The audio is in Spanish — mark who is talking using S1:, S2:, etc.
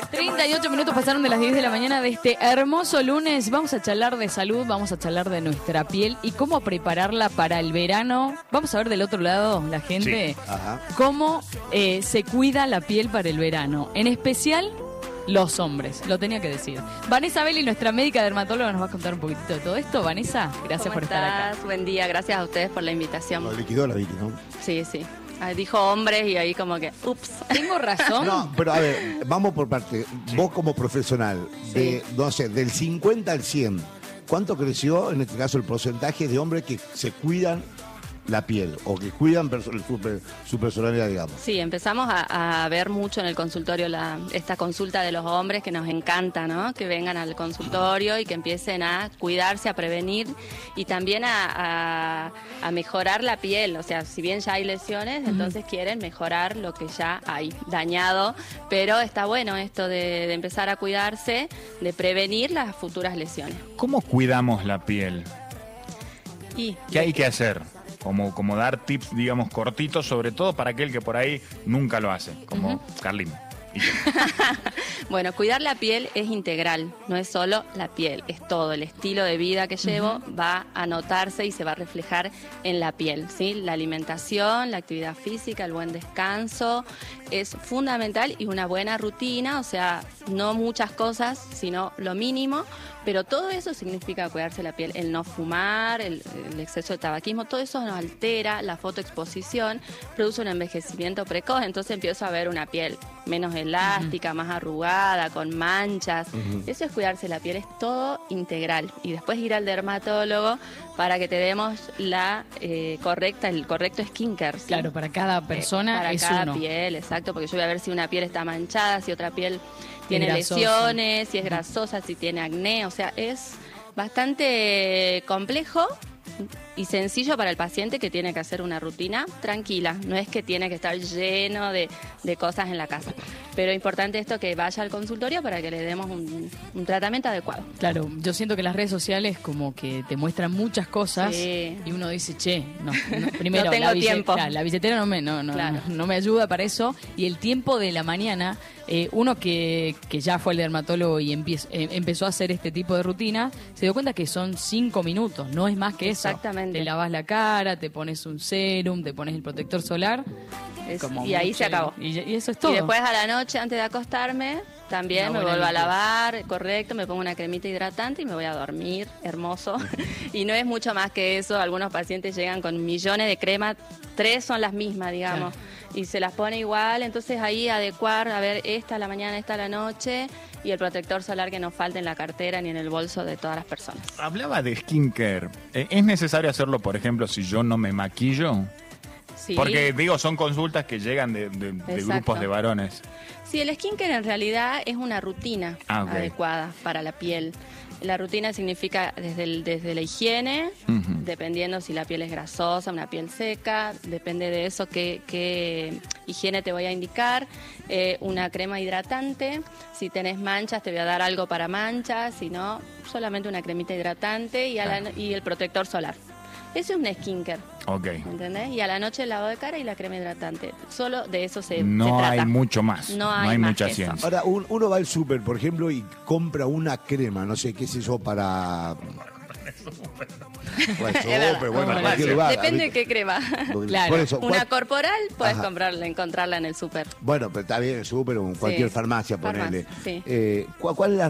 S1: 38 minutos pasaron de las 10 de la mañana de este hermoso lunes. Vamos a charlar de salud, vamos a charlar de nuestra piel y cómo prepararla para el verano. Vamos a ver del otro lado, la gente,
S2: Sí. Ajá.
S1: cómo se cuida la piel para el verano. En especial, los hombres. Lo tenía que decir. Vanessa Belli, nuestra médica dermatóloga, nos va a contar un poquitito de todo esto. Vanessa, gracias por estar acá.
S3: Buen día, gracias a ustedes por la invitación.
S2: Lo liquidó la Vicky, ¿no?
S3: Sí, sí. Dijo hombres y ahí como que, ups.
S1: ¿Tengo razón?
S2: No, pero a ver, vamos por parte. Vos como profesional, no sé, del 50 al 100, ¿cuánto creció, en este caso, el porcentaje de hombres que se cuidan la piel o que cuidan su personalidad, digamos?
S3: Sí, empezamos a ver mucho en el consultorio esta consulta de los hombres que nos encanta, ¿no? Que vengan al consultorio y que empiecen a cuidarse, a prevenir y también a mejorar la piel. O sea, si bien ya hay lesiones, entonces quieren mejorar lo que ya hay dañado. Pero está bueno esto de empezar a cuidarse, de prevenir las futuras lesiones.
S4: ¿Cómo cuidamos la piel?
S3: Y
S4: ¿Qué hay que hacer? Como dar tips, digamos, cortitos, sobre todo para aquel que por ahí nunca lo hace, como Carlín. Y yo.
S3: Bueno, cuidar la piel es integral, no es solo la piel, es todo. El estilo de vida que llevo va a notarse y se va a reflejar en la piel, ¿sí? La alimentación, la actividad física, el buen descanso es fundamental y una buena rutina, o sea, no muchas cosas, sino lo mínimo, pero todo eso significa cuidarse la piel. El no fumar, el exceso de tabaquismo, todo eso nos altera la fotoexposición, produce un envejecimiento precoz, entonces empiezo a ver una piel menos elástica, más arrugada, con manchas. Eso es cuidarse la piel, es todo integral. Y después ir al dermatólogo para que te demos el correcto skincare, ¿sí?
S1: Claro, para cada persona
S3: para
S1: es
S3: cada
S1: uno.
S3: piel, exacto, porque yo voy a ver si una piel está manchada, si otra piel tiene
S1: grasosa.
S3: lesiones, si es grasosa, si tiene acné, o sea, es bastante complejo y sencillo para el paciente que tiene que hacer una rutina tranquila, no es que tiene que estar lleno de cosas en la casa, pero importante esto que vaya al consultorio para que le demos un tratamiento adecuado.
S1: Claro, yo siento que las redes sociales como que te muestran muchas cosas
S3: Sí.
S1: y uno dice, primero
S3: No tengo tiempo.
S1: Claro, la billetera
S3: Claro.
S1: no me ayuda para eso y el tiempo de la mañana, uno que ya fue al dermatólogo y empezó a hacer este tipo de rutina, se dio cuenta que son 5 minutos, no es más que eso.
S3: Exactamente.
S1: Te lavas la cara, te pones un serum, te pones el protector solar.
S3: Y ahí se acabó.
S1: Y eso es todo.
S3: Y después a la noche, antes de acostarme, también
S1: Una
S3: me
S1: buena
S3: vuelvo a
S1: limpieza.
S3: lavar, correcto, me pongo una cremita hidratante y me voy a dormir, hermoso. Y no es mucho más que eso, algunos pacientes llegan con millones de cremas, 3 son las mismas, digamos, y se las pone igual, entonces ahí adecuar, a ver, esta a la mañana, esta a la noche, y el protector solar que no falte en la cartera ni en el bolso de todas las personas.
S4: Hablaba de skincare. ¿Es necesario hacerlo, por ejemplo, si yo no me maquillo?
S3: Sí.
S4: Porque, digo, son consultas que llegan de
S3: Exacto.
S4: grupos de varones.
S3: Sí, el skincare en realidad es una rutina
S4: Ok.
S3: adecuada para la piel. La rutina significa desde la higiene, dependiendo si la piel es grasosa, una piel seca, depende de eso qué higiene te voy a indicar, una crema hidratante, si tenés manchas te voy a dar algo para manchas, si no, solamente una cremita hidratante y el protector solar. Eso es un skincare,
S4: Ok.
S3: ¿entendés? Y a la noche el lavado de cara y la crema hidratante. Solo de eso se
S4: No
S3: trata.
S4: hay mucho más.
S3: No hay más
S4: mucha
S3: que eso.
S4: ciencia.
S2: Ahora, uno va al súper, por ejemplo, y compra una crema, no sé qué sé yo, para... Bueno,
S3: verdad.
S2: súper, bueno,
S1: Bueno,
S2: en cualquier
S1: sí.
S2: lugar.
S3: Depende de qué crema.
S2: Porque-
S1: Claro.
S2: por eso,
S3: Una corporal puedes
S2: Ajá.
S3: encontrarla en el súper.
S2: Bueno, pero está bien, el súper o en cualquier farmacia, ponele.
S3: Farmacia, sí.
S2: ¿Cuál es la